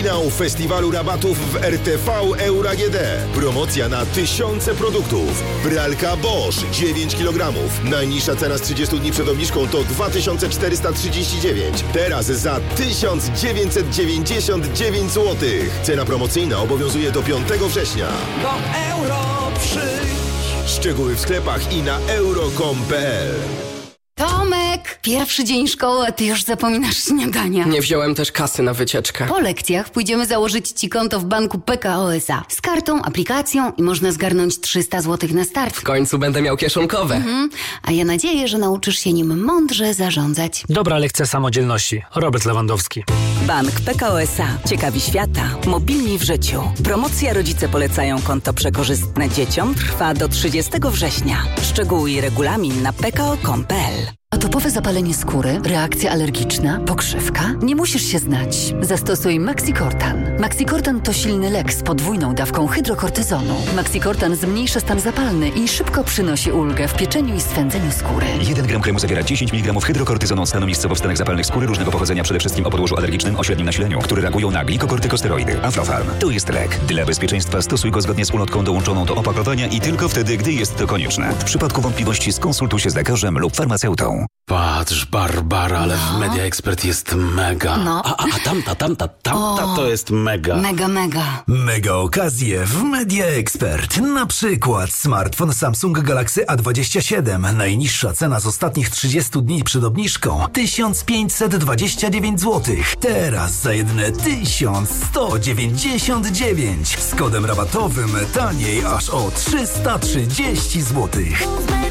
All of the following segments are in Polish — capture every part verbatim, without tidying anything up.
Finał festiwalu rabatów w R T V Euro A G D. Promocja na tysiące produktów. Pralka Bosch dziewięć kilogramów. Najniższa cena z trzydziestu dni przed obniżką to dwa tysiące czterysta trzydzieści dziewięć. Teraz za tysiąc dziewięćset dziewięćdziesiąt dziewięć złotych. Cena promocyjna obowiązuje do piątego września. Do Euro przyjdź. Szczegóły w sklepach i na euro kropka com kropka p l. Tomek, pierwszy dzień szkoły, a ty już zapominasz śniadania. Nie wziąłem też kasy na wycieczkę. Po lekcjach pójdziemy założyć ci konto w banku P K O S A. Z kartą, aplikacją i można zgarnąć trzysta złotych na start. W końcu będę miał kieszonkowe. Mhm. A ja nadzieję, że nauczysz się nim mądrze zarządzać. Dobra lekcja samodzielności. Robert Lewandowski. Bank P K O S A. Ciekawi świata. Mobilni w życiu. Promocja Rodzice polecają konto przekorzystne dzieciom trwa do trzydziestego września. Szczegóły i regulamin na p k o kropka com kropka p l. Atopowe zapalenie skóry, reakcja alergiczna, pokrzywka? Nie musisz się znać. Zastosuj Maxicortan. Maxicortan to silny lek z podwójną dawką hydrokortyzonu. Maxicortan zmniejsza stan zapalny i szybko przynosi ulgę w pieczeniu i swędzeniu skóry. jeden gram kremu zawiera dziesięć miligramów hydrokortyzonu, stanu miejscowo w stanach zapalnych skóry różnego pochodzenia, przede wszystkim o podłożu alergicznym o średnim nasileniu, które reagują na glikokortykosteroidy. Aflofarm. To jest lek. Dla bezpieczeństwa stosuj go zgodnie z ulotką dołączoną do opakowania i tylko wtedy, gdy jest to konieczne. W przypadku wątpliwości skonsultuj się z lekarzem lub farmaceutą. Patrz, Barbara, ale no. w Media Expert jest mega. No. A, a, a tamta, tamta, tamta o, to jest mega. Mega, mega. Mega okazje w Media Expert. Na przykład smartfon Samsung Galaxy A dwadzieścia siedem. Najniższa cena z ostatnich trzydziestu dni przed obniżką tysiąc pięćset dwadzieścia dziewięć złotych. Teraz za jedne tysiąc sto dziewięćdziesiąt dziewięć. Z kodem rabatowym taniej aż o trzysta trzydzieści złotych.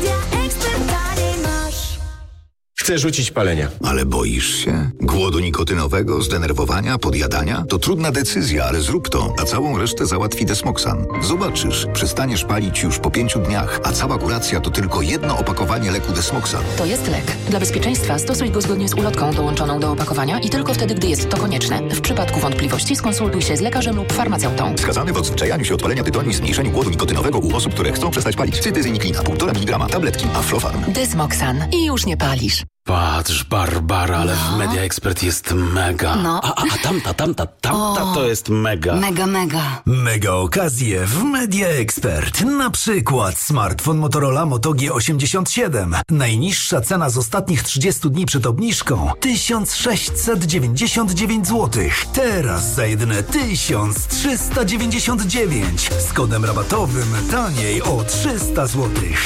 Chcę rzucić palenia. Ale boisz się? Głodu nikotynowego, zdenerwowania, podjadania? To trudna decyzja, ale zrób to, a całą resztę załatwi Desmoxan. Zobaczysz, przestaniesz palić już po pięciu dniach, a cała kuracja to tylko jedno opakowanie leku Desmoxan. To jest lek. Dla bezpieczeństwa stosuj go zgodnie z ulotką dołączoną do opakowania i tylko wtedy, gdy jest to konieczne. W przypadku wątpliwości skonsultuj się z lekarzem lub farmaceutą. Wskazany w odzwyczajaniu się od palenia tytoniu i zmniejszeniu głodu nikotynowego u osób, które chcą przestać palić. Cytyzyniklina, półtora miligrama, tabletki, Aflofarm. Desmoxan. I już nie palisz. Patrz, Barbara, ale no. w Media Expert jest mega. No. A, a, a tamta, tamta, tamta o, to jest mega. Mega, mega. Mega okazje w Media Expert. Na przykład smartfon Motorola Moto G osiemdziesiąt siedem. Najniższa cena z ostatnich trzydziestu dni przed obniżką tysiąc sześćset dziewięćdziesiąt dziewięć złotych. Teraz za jedyne tysiąc trzysta dziewięćdziesiąt dziewięć. Z kodem rabatowym taniej o trzysta złotych.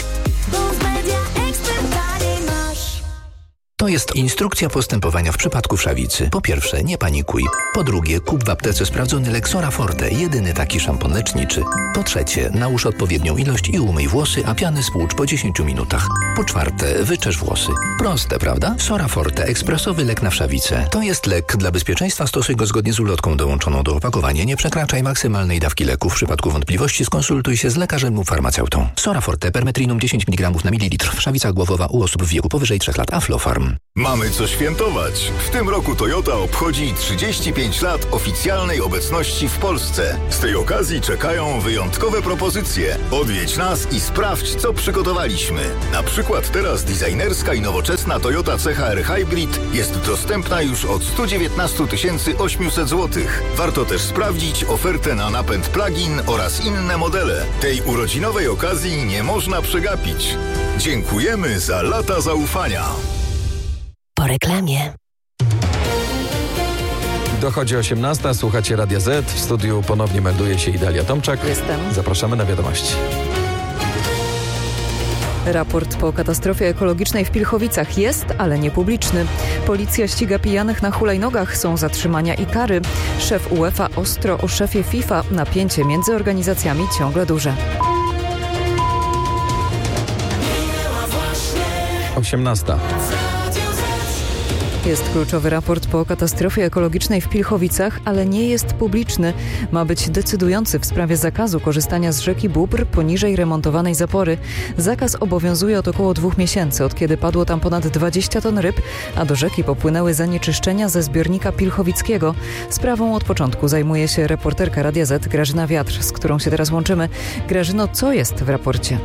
To jest instrukcja postępowania w przypadku wszawicy. Po pierwsze, nie panikuj. Po drugie, kup w aptece sprawdzony lek Sora Forte, jedyny taki szampon leczniczy. Po trzecie, nałóż odpowiednią ilość i umyj włosy, a piany spłucz po dziesięciu minutach. Po czwarte, wyczesz włosy. Proste, prawda? Sora Forte, ekspresowy lek na wszawicę. To jest lek. Dla bezpieczeństwa stosuj go zgodnie z ulotką dołączoną do opakowania. Nie przekraczaj maksymalnej dawki leku. W przypadku wątpliwości skonsultuj się z lekarzem lub farmaceutą. Sora Forte, permetrinum dziesięć miligramów na mililitr. Wszawica głowowa u osób w wieku powyżej trzech lat. Aflofarm. Mamy co świętować. W tym roku Toyota obchodzi trzydzieści pięć lat oficjalnej obecności w Polsce. Z tej okazji czekają wyjątkowe propozycje. Odwiedź nas i sprawdź, co przygotowaliśmy. Na przykład teraz designerska i nowoczesna Toyota C H R Hybrid jest dostępna już od sto dziewiętnaście tysięcy osiemset złotych. Warto też sprawdzić ofertę na napęd plug-in oraz inne modele. Tej urodzinowej okazji nie można przegapić. Dziękujemy za lata zaufania. Po reklamie. Dochodzi osiemnasta, słuchacie Radia Z. W studiu ponownie melduje się Idalia Tomczak. Jestem. Zapraszamy na wiadomości. Raport po katastrofie ekologicznej w Pilchowicach jest, ale nie publiczny. Policja ściga pijanych na hulajnogach, są zatrzymania i kary. Szef UEFA ostro o szefie FIFA. Napięcie między organizacjami ciągle duże. osiemnasta. Jest kluczowy raport po katastrofie ekologicznej w Pilchowicach, ale nie jest publiczny. Ma być decydujący w sprawie zakazu korzystania z rzeki Bóbr poniżej remontowanej zapory. Zakaz obowiązuje od około dwóch miesięcy, od kiedy padło tam ponad dwadzieścia ton ryb, a do rzeki popłynęły zanieczyszczenia ze zbiornika pilchowickiego. Sprawą od początku zajmuje się reporterka Radia Z Grażyna Wiatr, z którą się teraz łączymy. Grażyno, co jest w raporcie?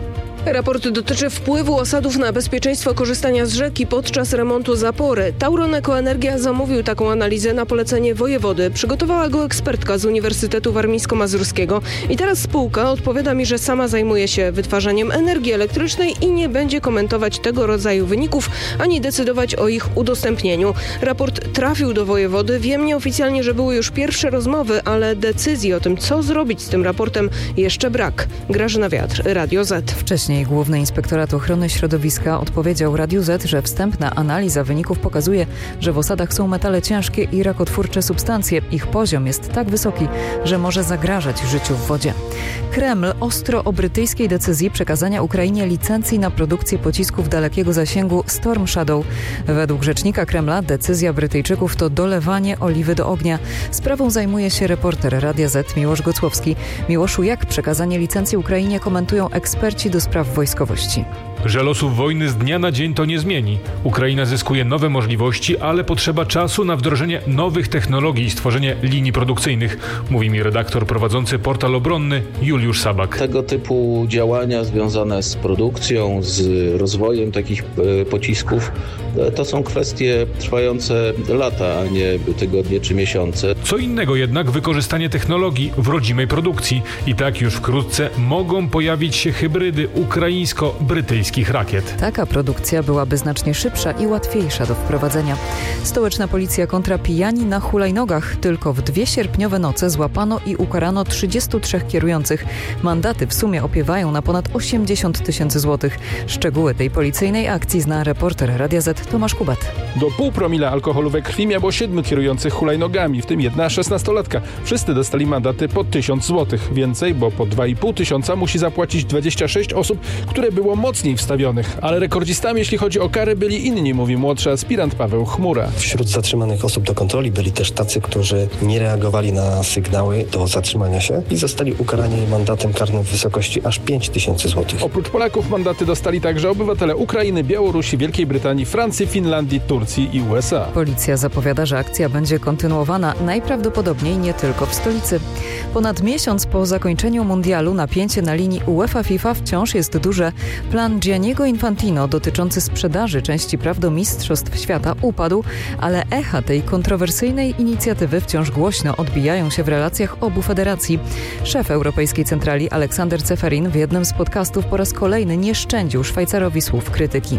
Raport dotyczy wpływu osadów na bezpieczeństwo korzystania z rzeki podczas remontu zapory. Tauron Ekoenergia zamówił taką analizę na polecenie wojewody. Przygotowała go ekspertka z Uniwersytetu Warmińsko-Mazurskiego. I teraz spółka odpowiada mi, że sama zajmuje się wytwarzaniem energii elektrycznej i nie będzie komentować tego rodzaju wyników, ani decydować o ich udostępnieniu. Raport trafił do wojewody. Wiem nieoficjalnie, że były już pierwsze rozmowy, ale decyzji o tym, co zrobić z tym raportem, jeszcze brak. Grażyna Wiatr, Radio Z. Wcześniej Główny Inspektorat Ochrony Środowiska odpowiedział Radiu Z, że wstępna analiza wyników pokazuje, że w osadach są metale ciężkie i rakotwórcze substancje. Ich poziom jest tak wysoki, że może zagrażać życiu w wodzie. Kreml ostro o brytyjskiej decyzji przekazania Ukrainie licencji na produkcję pocisków dalekiego zasięgu Storm Shadow. Według rzecznika Kremla decyzja Brytyjczyków to dolewanie oliwy do ognia. Sprawą zajmuje się reporter Radia Z Miłosz Gocłowski. Miłoszu, jak przekazanie licencji Ukrainie komentują eksperci do spraw wojskowości? Że losów wojny z dnia na dzień to nie zmieni. Ukraina zyskuje nowe możliwości, ale potrzeba czasu na wdrożenie nowych technologii i stworzenie linii produkcyjnych, mówi mi redaktor prowadzący portal obronny Juliusz Sabak. Tego typu działania związane z produkcją, z rozwojem takich pocisków, to są kwestie trwające lata, a nie tygodnie czy miesiące. Co innego jednak wykorzystanie technologii w rodzimej produkcji. I tak już wkrótce mogą pojawić się hybrydy ukraińsko-brytyjskich rakiet. Taka produkcja byłaby znacznie szybsza i łatwiejsza do wprowadzenia. Stołeczna policja kontra pijani na hulajnogach. Tylko w dwie sierpniowe noce złapano i ukarano trzydziestu trzech kierujących. Mandaty w sumie opiewają na ponad osiemdziesiąt tysięcy złotych. Szczegóły tej policyjnej akcji zna reporter Radia Z Tomasz Kubat. Do pół promila alkoholu we krwi miało siedmiu kierujących hulajnogami, w tym jedna szesnastolatka. Wszyscy dostali mandaty po tysiąc złotych. Więcej, bo po dwa i pół tysiąca musi zapłacić dwadzieścia sześć osób, które było mocniej wstawionych. Ale rekordzistami, jeśli chodzi o kary, byli inni, mówi młodszy aspirant Paweł Chmura. Wśród zatrzymanych osób do kontroli byli też tacy, którzy nie reagowali na sygnały do zatrzymania się i zostali ukarani mandatem karnym w wysokości aż pięć tysięcy złotych. Oprócz Polaków mandaty dostali także obywatele Ukrainy, Białorusi, Wielkiej Brytanii, Francji, Finlandii, Turcji i U S A. Policja zapowiada, że akcja będzie kontynuowana najprawdopodobniej nie tylko w stolicy. Ponad miesiąc po zakończeniu mundialu napięcie na linii UEFA FIFA wciąż jest duże. Plan Gianniego Infantino dotyczący sprzedaży części praw do Mistrzostw Świata upadł, ale echa tej kontrowersyjnej inicjatywy wciąż głośno odbijają się w relacjach obu federacji. Szef Europejskiej Centrali Aleksander Ceferin w jednym z podcastów po raz kolejny nie szczędził Szwajcarowi słów krytyki.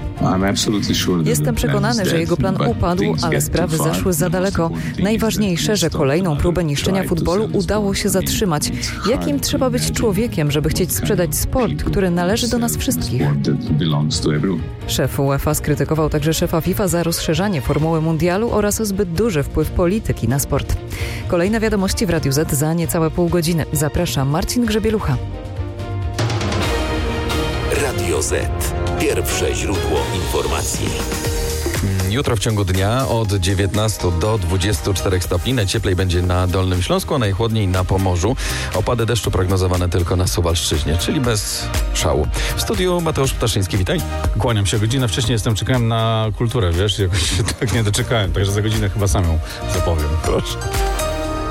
Jestem przekonany, że jego plan upadł, ale sprawy zaszły za daleko. Najważniejsze, że kolejną próbę niszczenia futbolu udało się zatrzymać. Jakim trzeba być człowiekiem, żeby chcieć sprzedać sport, który należy do nas wszystkich? Szef UEFA skrytykował także szefa FIFA za rozszerzanie formuły mundialu oraz zbyt duży wpływ polityki na sport. Kolejne wiadomości w Radiu Z za niecałe pół godziny. Zapraszam, Marcin Grzebielucha. Radio Z. Pierwsze źródło informacji. Jutro w ciągu dnia od dziewiętnastu do dwudziestu czterech stopni. Najcieplej będzie na Dolnym Śląsku, a najchłodniej na Pomorzu. Opady deszczu prognozowane tylko na Suwalszczyźnie, czyli bez szału. W studiu Mateusz Ptaszyński, witaj. Kłaniam się. Godzinę wcześniej jestem, czekałem na kulturę, wiesz, jakoś się tak nie doczekałem, także za godzinę chyba sam ją zapowiem. Proszę.